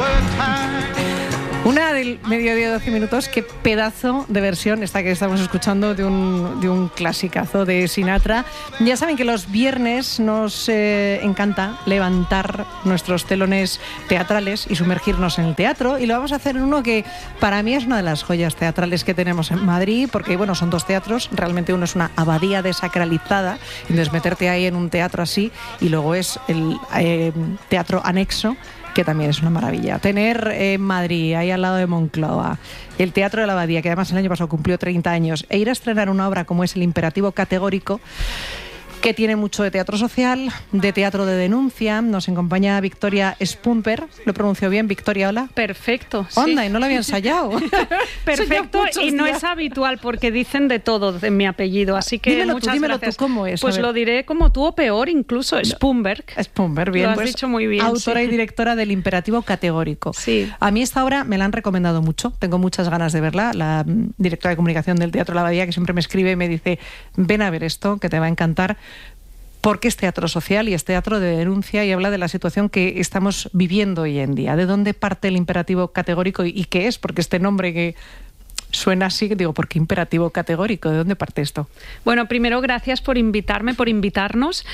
Una del mediodía, 12 minutos. Qué pedazo de versión esta que estamos escuchando de un clasicazo de Sinatra. Ya saben que los viernes nos encanta levantar nuestros telones teatrales y sumergirnos en el teatro, y lo vamos a hacer en uno que para mí es una de las joyas teatrales que tenemos en Madrid, porque bueno, son dos teatros, realmente uno es una abadía desacralizada, entonces meterte ahí en un teatro así, y luego es el teatro anexo, que también es una maravilla. Tener en Madrid, ahí al lado de Moncloa, el Teatro de la Abadía, que además el año pasado cumplió 30 años, e ir a estrenar una obra como es El Imperativo Categórico, que tiene mucho de teatro social, de teatro de denuncia. Nos acompaña Victoria Spumper. ¿Lo pronuncio bien? Victoria, hola. Perfecto. Sí. Onda, y no lo había ensayado. Perfecto, y no es habitual porque dicen de todo de mi apellido, así que dímelo muchas dímelo gracias. Tú, ¿cómo es? Pues lo diré como tú o peor, incluso Spumberg. Spumberg, bien. Lo has pues, dicho muy bien. Autora sí. y directora del Imperativo Categórico. Sí. A mí esta obra me la han recomendado mucho. Tengo muchas ganas de verla. La directora de comunicación del Teatro de la Abadía, que siempre me escribe y me dice, ven a ver esto, que te va a encantar. Porque es teatro social y es teatro de denuncia, y habla de la situación que estamos viviendo hoy en día. ¿De dónde parte el imperativo categórico y qué es? Porque este nombre que suena así, digo, ¿por qué imperativo categórico? ¿De dónde parte esto? Bueno, primero gracias por invitarme, por invitarnos.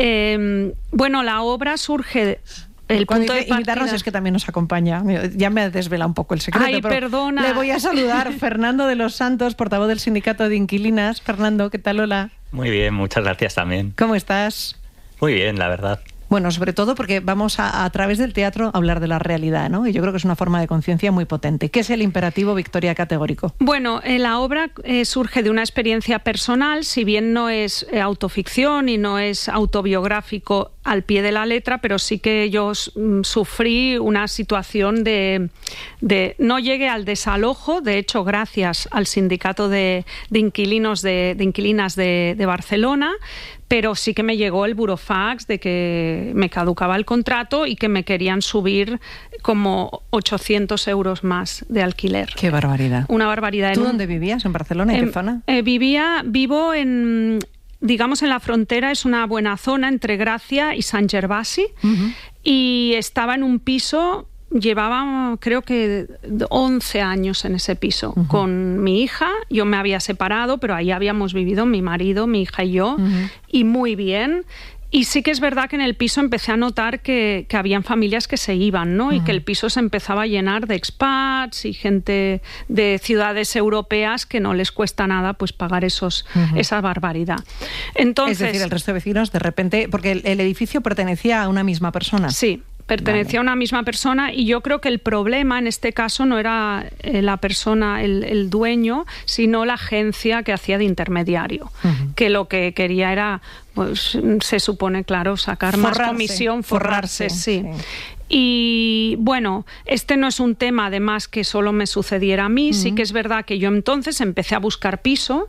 Bueno, la obra surge... El Cuando punto de partida... invitarnos es que también nos acompaña. Ya me desvela un poco el secreto. Ay, pero perdona. Le voy a saludar. Fernando de los Santos, portavoz del Sindicato de Inquilinas. Fernando, ¿qué tal? Hola. Muy bien, muchas gracias también. ¿Cómo estás? Muy bien, la verdad. Bueno, sobre todo porque vamos a través del teatro a hablar de la realidad, ¿no? Y yo creo que es una forma de conciencia muy potente. ¿Qué es el imperativo, Victoria, categórico? Bueno, la obra surge de una experiencia personal, si bien no es autoficción y no es autobiográfico al pie de la letra, pero sí que yo sufrí una situación de no llegué al desalojo. De hecho, gracias al sindicato de inquilinos de inquilinas de Barcelona, pero sí que me llegó el burofax de que me caducaba el contrato y que me querían subir como 800 euros más de alquiler. ¡Qué barbaridad! Una barbaridad. ¿Tú dónde vivías? ¿En Barcelona? ¿En qué zona? Vivo en... Digamos, en la frontera, es una buena zona entre Gracia y Sant Gervasi, y estaba en un piso, llevaba creo que 11 años en ese piso, con mi hija. Yo me había separado, pero ahí habíamos vivido mi marido, mi hija y yo, y muy bien. Y sí que es verdad que en el piso empecé a notar que habían familias que se iban, ¿no? Y que el piso se empezaba a llenar de expats y gente de ciudades europeas que no les cuesta nada pues pagar esa barbaridad. Entonces, es decir, el resto de vecinos de repente, porque el edificio pertenecía a una misma persona. Sí. Pertenecía a una misma persona, y yo creo que el problema en este caso no era la persona, el dueño, sino la agencia que hacía de intermediario, que lo que quería era, pues se supone, claro, sacar más comisión, forrarse, sí. Y bueno, este no es un tema además que solo me sucediera a mí. Sí que es verdad que yo entonces empecé a buscar piso.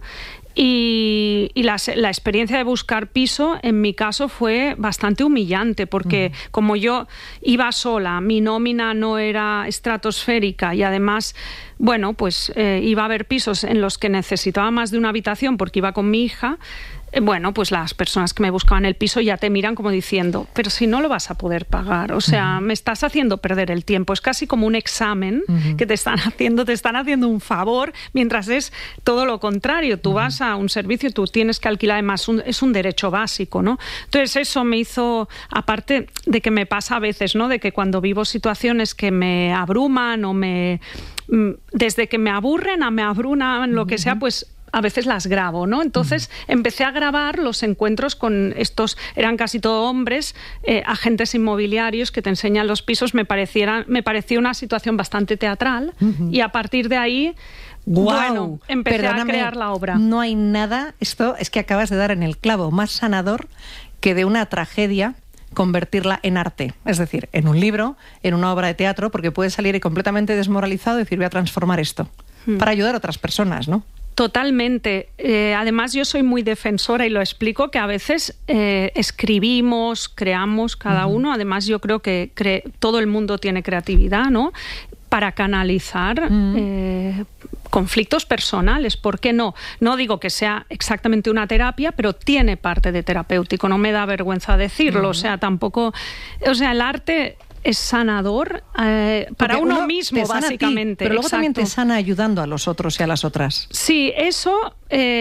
Y la experiencia de buscar piso en mi caso fue bastante humillante, porque como yo iba sola, mi nómina no era estratosférica, y además, bueno, pues iba a haber pisos en los que necesitaba más de una habitación porque iba con mi hija. Bueno, pues las personas que me buscaban el piso ya te miran como diciendo, pero si no lo vas a poder pagar, o sea, me estás haciendo perder el tiempo. Es casi como un examen que te están haciendo un favor, mientras es todo lo contrario. Tú vas a un servicio y tú tienes que alquilar, además es un derecho básico, ¿no? Entonces eso me hizo, aparte de que me pasa a veces, ¿no? De que cuando vivo situaciones que me abruman o desde que me aburren a me abruman, lo que sea, pues a veces las grabo, ¿no? Entonces empecé a grabar los encuentros con estos, eran casi todo hombres, agentes inmobiliarios que te enseñan los pisos. Me parecía una situación bastante teatral, y a partir de ahí, bueno, empecé a crear la obra. No hay nada, esto es que acabas de dar en el clavo, más sanador que de una tragedia convertirla en arte, es decir, en un libro, en una obra de teatro, porque puedes salir completamente desmoralizado y decir, voy a transformar esto, para ayudar a otras personas, ¿no? Totalmente. Además, yo soy muy defensora y lo explico, que a veces escribimos, creamos cada uno. Además, yo creo que todo el mundo tiene creatividad, ¿no? Para canalizar conflictos personales. ¿Por qué no? No digo que sea exactamente una terapia, pero tiene parte de terapéutico. No me da vergüenza decirlo. O sea, tampoco... O sea, el arte sanador para uno mismo, básicamente. Pero luego también te sana ayudando a los otros y a las otras. Sí, eso...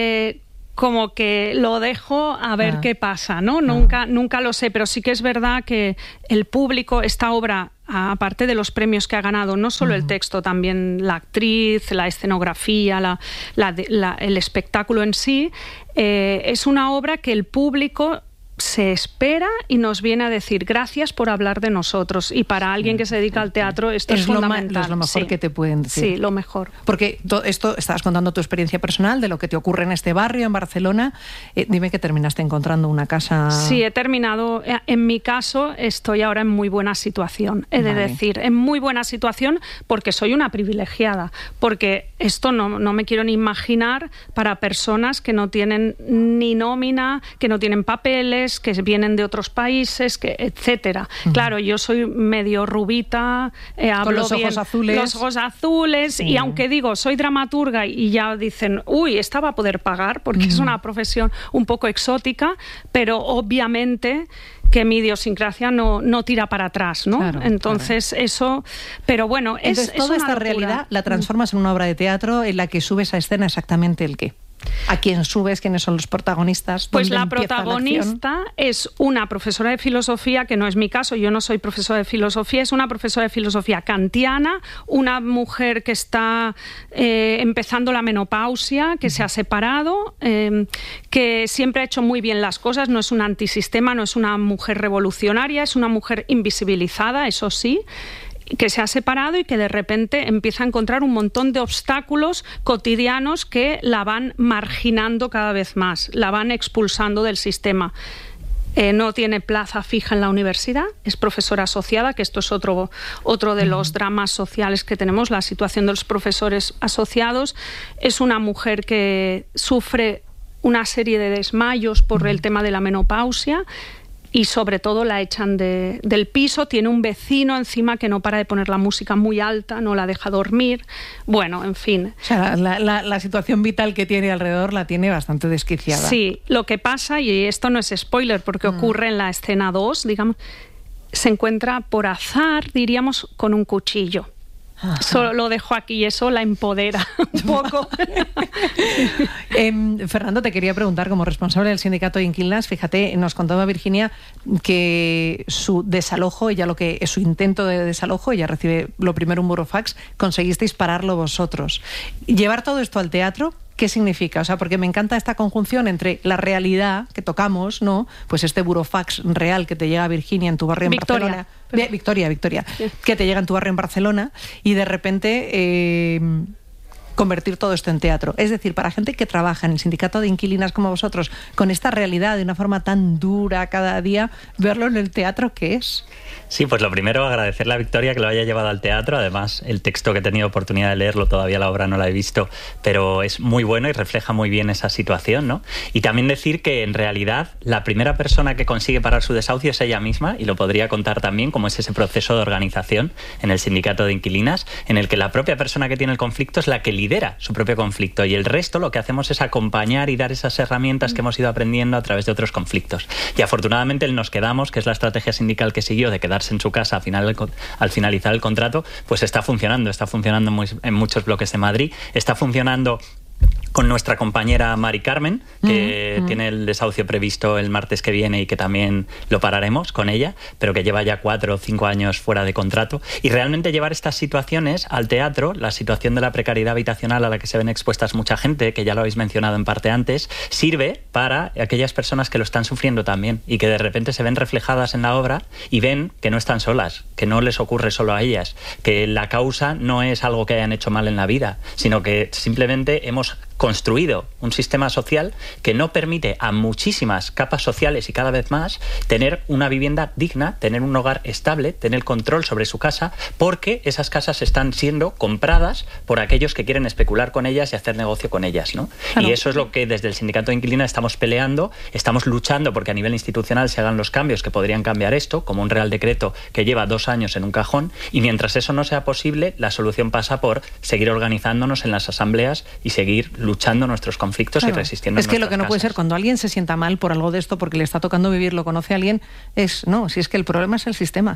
como que lo dejo a ver qué pasa, ¿no? Nunca lo sé, pero sí que es verdad que el público, esta obra, aparte de los premios que ha ganado, no solo el texto, también la actriz, la escenografía, el espectáculo en sí, es una obra que el público se espera y nos viene a decir gracias por hablar de nosotros, y para alguien que se dedica al teatro esto es fundamental. Es lo mejor que te pueden decir. Sí, lo mejor. Porque esto, estabas contando tu experiencia personal de lo que te ocurre en este barrio, en Barcelona. Dime que terminaste encontrando una casa... Sí, he terminado. En mi caso estoy ahora en muy buena situación, he de decir, en muy buena situación, porque soy una privilegiada, porque esto no me quiero ni imaginar para personas que no tienen ni nómina, que no tienen papeles, que vienen de otros países, etcétera. Claro, yo soy medio rubita, hablo con los ojos bien, azules. Los ojos azules, y aunque digo, soy dramaturga y ya dicen, uy, esta va a poder pagar, porque es una profesión un poco exótica, pero obviamente que mi idiosincrasia no tira para atrás, ¿no? Claro, entonces eso... Pero bueno, entonces, toda esta realidad la transformas en una obra de teatro en la que subes a escena exactamente el qué. ¿A quién subes? ¿Quiénes son los protagonistas? Pues la protagonista es una profesora de filosofía, que no es mi caso, yo no soy profesora de filosofía, es una profesora de filosofía kantiana, una mujer que está empezando la menopausia, que se ha separado, que siempre ha hecho muy bien las cosas, no es un antisistema, no es una mujer revolucionaria, es una mujer invisibilizada, eso sí, que se ha separado y que de repente empieza a encontrar un montón de obstáculos cotidianos que la van marginando cada vez más, la van expulsando del sistema. No tiene plaza fija en la universidad, es profesora asociada, que esto es otro de los dramas sociales que tenemos, la situación de los profesores asociados. Es una mujer que sufre una serie de desmayos por el tema de la menopausia, y sobre todo la echan del piso, tiene un vecino encima que no para de poner la música muy alta, no la deja dormir, bueno, en fin. O sea, la situación vital que tiene alrededor la tiene bastante desquiciada. Sí, lo que pasa, y esto no es spoiler porque ocurre en la escena 2, digamos, se encuentra por azar, diríamos, con un cuchillo. Ajá. Solo lo dejo aquí y eso la empodera un poco. Fernando, te quería preguntar, como responsable del sindicato de inquilinas, fíjate, nos contaba Virginia que su desalojo, ella lo que es su intento de desalojo, ella recibe lo primero un burofax, conseguisteis pararlo vosotros. Llevar todo esto al teatro, ¿qué significa? O sea, porque me encanta esta conjunción entre la realidad que tocamos, ¿no? Pues este burofax real que te llega a Virginia en tu barrio en Barcelona. Victoria, sí. Que te llega en tu barrio en Barcelona y de repente convertir todo esto en teatro. Es decir, para gente que trabaja en el sindicato de inquilinas como vosotros, con esta realidad de una forma tan dura cada día, verlo en el teatro, ¿qué es? Sí, pues lo primero, agradecerle a Victoria que lo haya llevado al teatro. Además, el texto que he tenido oportunidad de leerlo, todavía la obra no la he visto, pero es muy bueno y refleja muy bien esa situación, ¿no? Y también decir que, en realidad, la primera persona que consigue parar su desahucio es ella misma, y lo podría contar también como es ese proceso de organización en el sindicato de inquilinas, en el que la propia persona que tiene el conflicto es la que lidera su propio conflicto, y el resto lo que hacemos es acompañar y dar esas herramientas que hemos ido aprendiendo a través de otros conflictos. Y afortunadamente el Nos Quedamos, que es la estrategia sindical que siguió de quedarse en su casa al finalizar el contrato, pues está funcionando en muchos bloques de Madrid, está funcionando con nuestra compañera Mari Carmen, que tiene el desahucio previsto el martes que viene y que también lo pararemos con ella, pero que lleva ya 4 o 5 años fuera de contrato. Y realmente llevar estas situaciones al teatro, la situación de la precariedad habitacional a la que se ven expuestas mucha gente, que ya lo habéis mencionado en parte antes, sirve para aquellas personas que lo están sufriendo también y que de repente se ven reflejadas en la obra y ven que no están solas, que no les ocurre solo a ellas, que la causa no es algo que hayan hecho mal en la vida, sino que simplemente hemos construido un sistema social que no permite a muchísimas capas sociales y cada vez más tener una vivienda digna, tener un hogar estable, tener control sobre su casa, porque esas casas están siendo compradas por aquellos que quieren especular con ellas y hacer negocio con ellas, ¿no? Claro. Y eso es lo que desde el sindicato de inquilinas estamos peleando, estamos luchando porque a nivel institucional se hagan los cambios que podrían cambiar esto, como un Real Decreto que lleva 2 años en un cajón, y mientras eso no sea posible, la solución pasa por seguir organizándonos en las asambleas y seguir luchando nuestros conflictos, claro, y resistiendo. Es que lo que no puede ser, cuando alguien se sienta mal por algo de esto, porque le está tocando vivir, lo conoce a alguien, si es que el problema es el sistema.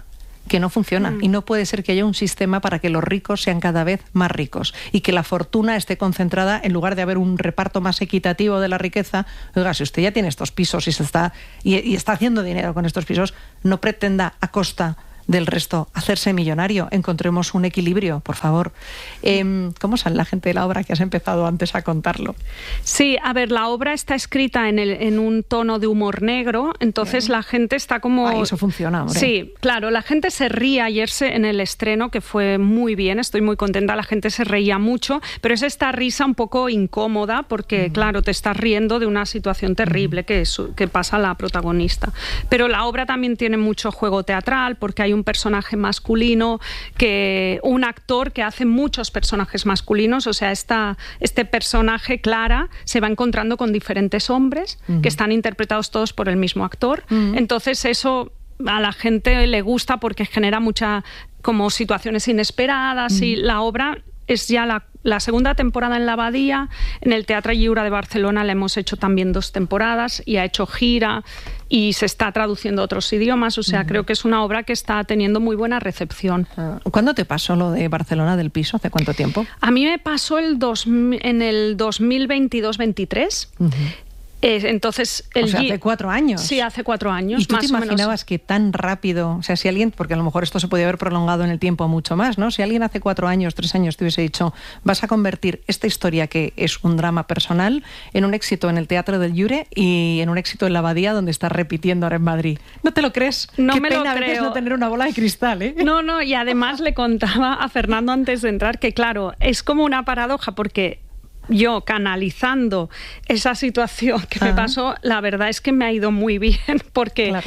que no funciona y no puede ser que haya un sistema para que los ricos sean cada vez más ricos y que la fortuna esté concentrada en lugar de haber un reparto más equitativo de la riqueza. Oiga, si usted ya tiene estos pisos y está haciendo dinero con estos pisos, no pretenda a costa del resto hacerse millonario. Encontremos un equilibrio, por favor. ¿Cómo sale la gente de la obra, que has empezado antes a contarlo? Sí, a ver, la obra está escrita en un tono de humor negro, entonces la gente está como... Eso funciona, hombre. Sí, claro, la gente se ríe. Ayer en el estreno, que fue muy bien, estoy muy contenta, la gente se reía mucho, pero es esta risa un poco incómoda porque, claro, te estás riendo de una situación terrible que pasa a la protagonista. Pero la obra también tiene mucho juego teatral porque hay un personaje masculino, un actor que hace muchos personajes masculinos, o sea, este personaje, Clara, se va encontrando con diferentes hombres que están interpretados todos por el mismo actor. Entonces eso a la gente le gusta porque genera como situaciones inesperadas y la obra es ya la segunda temporada en la Abadía. En el Teatre Lliure de Barcelona la hemos hecho también 2 temporadas y ha hecho gira y se está traduciendo a otros idiomas. O sea, creo que es una obra que está teniendo muy buena recepción. ¿Cuándo te pasó lo de Barcelona del piso? ¿Hace cuánto tiempo? A mí me pasó en el 2022-23. Entonces hace 4 años. Sí, hace 4 años. ¿Y tú te imaginabas que tan rápido, o sea, si alguien, porque a lo mejor esto se podía haber prolongado en el tiempo mucho más, ¿no? Si alguien hace 4 años, 3 años te hubiese dicho, vas a convertir esta historia, que es un drama personal, en un éxito en el Teatro del Lliure y en un éxito en la Abadía, donde estás repitiendo ahora en Madrid. ¿No te lo crees? No Qué me pena lo a veces creo. No tener una bola de cristal, ¿eh? No, y además le contaba a Fernando antes de entrar que, claro, es como una paradoja porque yo canalizando esa situación que me pasó, la verdad es que me ha ido muy bien porque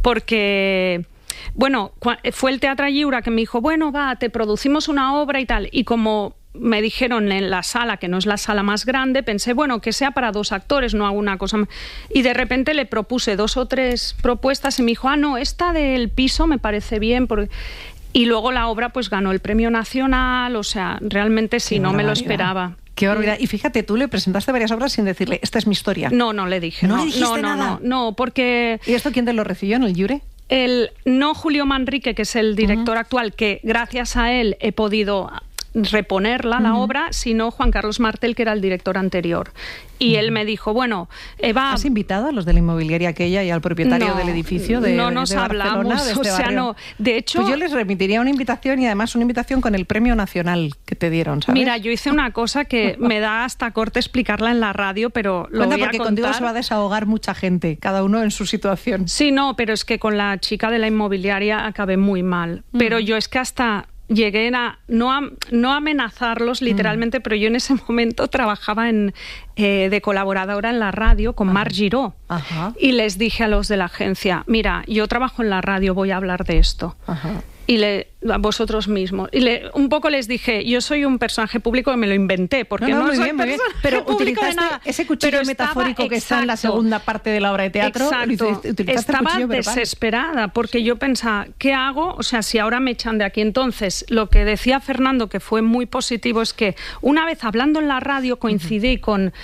bueno, fue el Teatre Lliure que me dijo, bueno, te producimos una obra y tal, y como me dijeron en la sala, que no es la sala más grande, pensé, bueno, que sea para 2 actores, no hago una cosa más. Y de repente le propuse 2 o 3 propuestas y me dijo, no, esta del piso me parece bien, y luego la obra pues ganó el Premio Nacional, o sea, realmente sí, no me lo esperaba. Qué barbaridad. Y fíjate, tú le presentaste varias obras sin decirle, esta es mi historia. No le dije. ¿No le dijiste nada? No, porque... ¿Y esto quién te lo recibió en el Lliure? No Julio Manrique, que es el director actual, que gracias a él he podido reponerla, la obra, sino Juan Carlos Martel, que era el director anterior. Y él me dijo, bueno, Eva... ¿Has invitado a los de la inmobiliaria aquella y al propietario del edificio de No nos hablamos, de este o sea, barrio? no. De hecho... Pues yo les remitiría una invitación y además una invitación con el Premio Nacional que te dieron, ¿sabes? Mira, yo hice una cosa que me da hasta corte explicarla en la radio, pero lo voy a porque contar. Contigo se va a desahogar mucha gente, cada uno en su situación. Sí, no, pero es que con la chica de la inmobiliaria acabé muy mal. Pero yo es que hasta... llegué a no amenazarlos literalmente, pero yo en ese momento trabajaba de colaboradora en la radio con Marc Giró. Y les dije a los de la agencia, mira, yo trabajo en la radio, voy a hablar de esto. Y a vosotros mismos. Y un poco les dije, yo soy un personaje público que me lo inventé, porque no muy soy bien, muy bien. Pero utilizaste ese cuchillo metafórico que está en la segunda parte de la obra de teatro. Exacto. Estaba desesperada, porque yo pensaba, ¿qué hago? O sea, si ahora me echan de aquí. Entonces, lo que decía Fernando, que fue muy positivo, es que una vez hablando en la radio coincidí con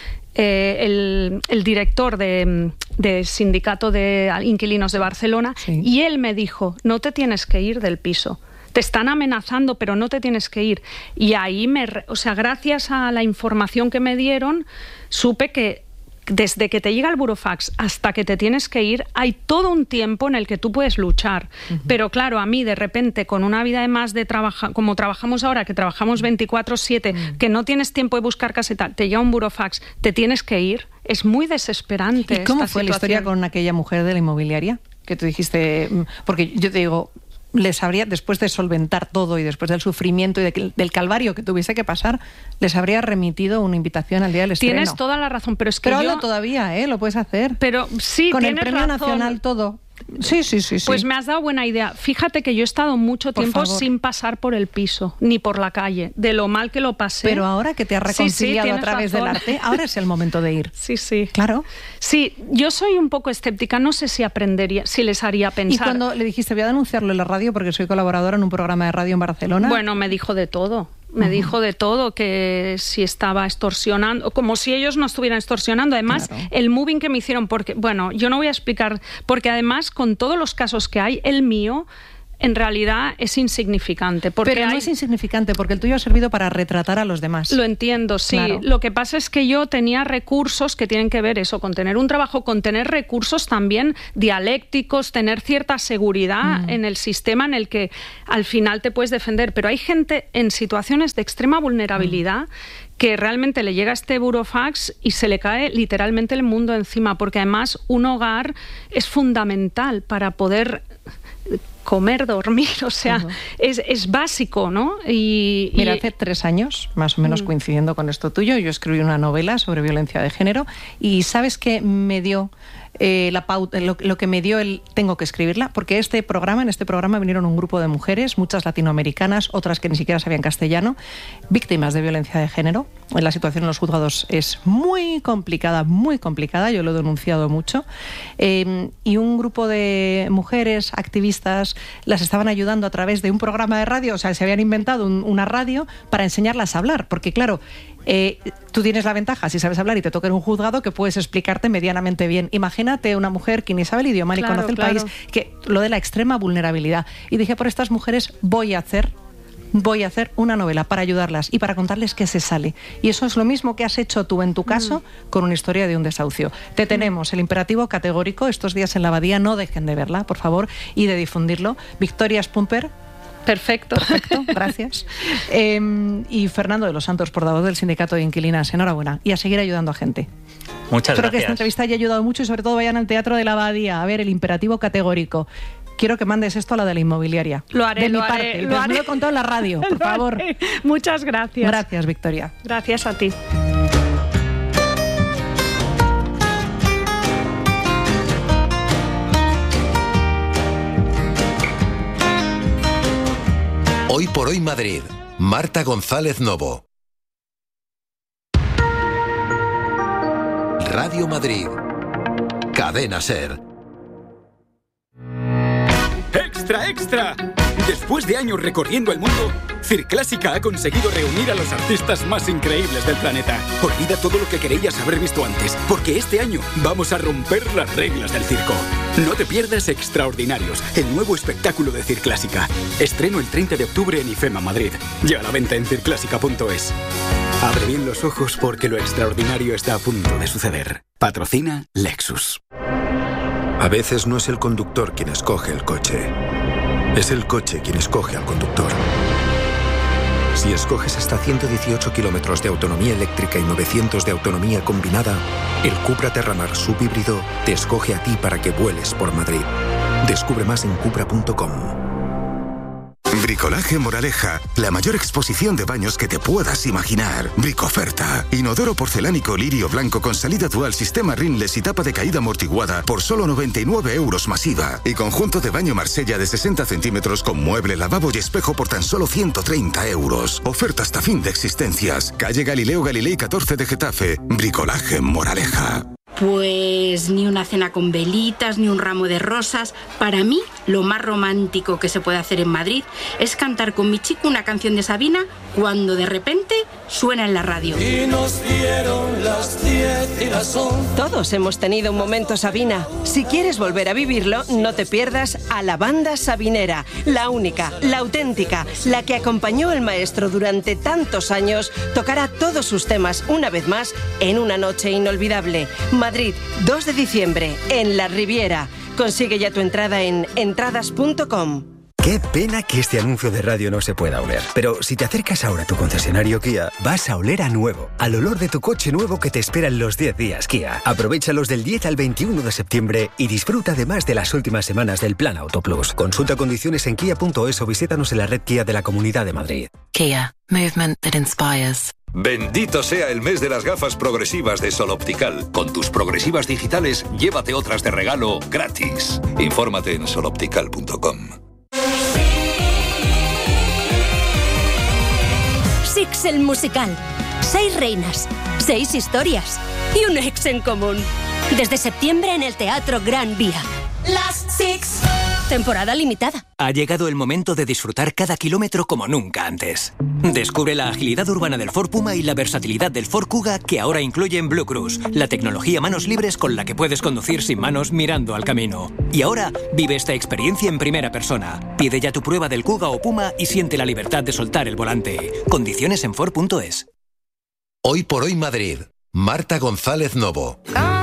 el director del Sindicato de Inquilinos de Barcelona, y él me dijo, no te tienes que ir del piso. Te están amenazando, pero no te tienes que ir. Y ahí, gracias a la información que me dieron, supe que desde que te llega el burofax hasta que te tienes que ir, hay todo un tiempo en el que tú puedes luchar. Pero claro, a mí de repente, con una vida además de trabajar, como trabajamos ahora, que trabajamos 24/7, que no tienes tiempo de buscar casa y tal, te llega un burofax, te tienes que ir, es muy desesperante. ¿Y cómo fue la historia con aquella mujer de la inmobiliaria? Que tú dijiste, porque yo te digo, les habría, después de solventar todo y después del sufrimiento y del calvario que tuviese que pasar, les habría remitido una invitación al día del estreno. Tienes toda la razón, pero es que pero todavía, lo puedes hacer. Pero sí, con el tienes Premio razón. Nacional todo. Sí. Pues me has dado buena idea. Fíjate que yo he estado mucho tiempo sin pasar por el piso, ni por la calle, de lo mal que lo pasé. Pero ahora que te has reconciliado a través razón. del arte, ahora es el momento de ir. Sí. Claro. Sí, yo soy un poco escéptica, no sé si aprendería, si les haría pensar. Y cuando le dijiste, voy a denunciarlo en la radio porque soy colaboradora en un programa de radio en Barcelona. Bueno, me dijo de todo. Me dijo de todo, que si estaba extorsionando, como si ellos no estuvieran extorsionando. Además, el moving que me hicieron, porque, bueno, yo no voy a explicar, porque además con todos los casos que hay, el mío, en realidad es insignificante. Pero no es insignificante, porque el tuyo ha servido para retratar a los demás. Lo entiendo, sí. Claro. Lo que pasa es que yo tenía recursos que tienen que ver eso, con tener un trabajo, con tener recursos también dialécticos, tener cierta seguridad en el sistema en el que al final te puedes defender. Pero hay gente en situaciones de extrema vulnerabilidad que realmente le llega este burofax y se le cae literalmente el mundo encima, porque además un hogar es fundamental para poder comer, dormir, o sea, es básico, ¿no? Mira, hace 3 años, más o menos coincidiendo con esto tuyo, yo escribí una novela sobre violencia de género y ¿sabes qué me dio la pauta, lo que me dio el tengo que escribirla? Porque en este programa vinieron un grupo de mujeres, muchas latinoamericanas, otras que ni siquiera sabían castellano, víctimas de violencia de género. La situación en los juzgados es muy complicada, yo lo he denunciado mucho, y un grupo de mujeres activistas las estaban ayudando a través de un programa de radio, o sea, se habían inventado una radio para enseñarlas a hablar, porque claro, tú tienes la ventaja, si sabes hablar y te toca en un juzgado, que puedes explicarte medianamente bien. Imagínate una mujer que ni sabe el idioma ni conoce el país, que lo de la extrema vulnerabilidad. Y dije, por estas mujeres voy a hacer una novela para ayudarlas y para contarles qué se sale. Y eso es lo mismo que has hecho tú en tu caso con una historia de un desahucio. Te tenemos el imperativo categórico estos días en la Abadía, no dejen de verla, por favor, y de difundirlo. Victoria Spumper. Perfecto, gracias. Y Fernando de los Santos, portavoz del Sindicato de Inquilinas, enhorabuena. Y a seguir ayudando a gente. Muchas gracias. Espero que esta entrevista haya ayudado mucho y sobre todo vayan al Teatro de la Abadía a ver el imperativo categórico. Quiero que mandes esto a la de la inmobiliaria. Lo haré, de mi parte. Lo he contado en la radio, por favor. Muchas gracias. Gracias, Victoria. Gracias a ti. Hoy por hoy Madrid. Marta González Novo. Radio Madrid. Cadena SER. ¡Extra, extra! Después de años recorriendo el mundo, Circlásica ha conseguido reunir a los artistas más increíbles del planeta. Olvida todo lo que querías haber visto antes, porque este año vamos a romper las reglas del circo. No te pierdas Extraordinarios, el nuevo espectáculo de Circlásica. Estreno el 30 de octubre en IFEMA Madrid. Ya a la venta en circlásica.es. Abre bien los ojos porque lo extraordinario está a punto de suceder. Patrocina Lexus. A veces no es el conductor quien escoge el coche. Es el coche quien escoge al conductor. Si escoges hasta 118 kilómetros de autonomía eléctrica y 900 de autonomía combinada, el Cupra Terramar subhíbrido te escoge a ti para que vueles por Madrid. Descubre más en cupra.com. Bricolaje Moraleja, la mayor exposición de baños que te puedas imaginar. Bricoferta. Inodoro porcelánico Lirio blanco con salida dual, sistema rinless y tapa de caída amortiguada por solo 99 euros masiva. Y conjunto de baño Marsella de 60 centímetros con mueble, lavabo y espejo por tan solo 130 euros. Oferta hasta fin de existencias. Calle Galileo Galilei 14 de Getafe. Bricolaje Moraleja. Pues ni una cena con velitas, ni un ramo de rosas. Para mí, lo más romántico que se puede hacer en Madrid es cantar con mi chico una canción de Sabina cuando de repente suena en la radio. Y nos dieron las 10 y las 11. Todos hemos tenido un momento Sabina. Si quieres volver a vivirlo, no te pierdas a la banda sabinera, la única, la auténtica, la que acompañó al maestro durante tantos años, tocará todos sus temas una vez más en una noche inolvidable. Madrid, 2 de diciembre, en La Riviera. Consigue ya tu entrada en entradas.com. Qué pena que este anuncio de radio no se pueda oler. Pero si te acercas ahora a tu concesionario Kia, vas a oler a nuevo. Al olor de tu coche nuevo que te espera en los 10 días Kia. Aprovéchalos del 10 al 21 de septiembre y disfruta además de las últimas semanas del Plan Auto Plus. Consulta condiciones en kia.es o visítanos en la red Kia de la Comunidad de Madrid. Kia. Movement that inspires. Bendito sea el mes de las gafas progresivas de Sol Optical. Con tus progresivas digitales, llévate otras de regalo gratis. Infórmate en soloptical.com. Six el musical. 6 reinas, 6 historias y un ex en común. Desde septiembre en el Teatro Gran Vía. Las Six. Temporada limitada. Ha llegado el momento de disfrutar cada kilómetro como nunca antes. Descubre la agilidad urbana del Ford Puma y la versatilidad del Ford Kuga, que ahora incluyen Blue Cruise, la tecnología manos libres con la que puedes conducir sin manos mirando al camino. Y ahora vive esta experiencia en primera persona. Pide ya tu prueba del Kuga o Puma y siente la libertad de soltar el volante. Condiciones en Ford.es. Hoy por hoy Madrid. Marta González Novo.